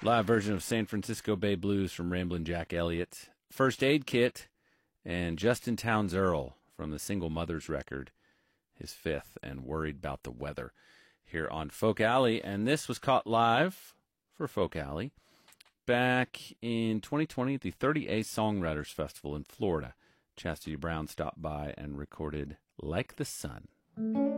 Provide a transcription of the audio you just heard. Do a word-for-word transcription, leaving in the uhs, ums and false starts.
Live version of San Francisco Bay Blues from Ramblin' Jack Elliott. First Aid Kit and Justin Townes Earl from the Single Mothers record, his fifth, and Worried About the Weather, here on Folk Alley. And this was caught live for Folk Alley back in twenty twenty at the thirty A Songwriters Festival in Florida. Chastity Brown stopped by and recorded Like the Sun.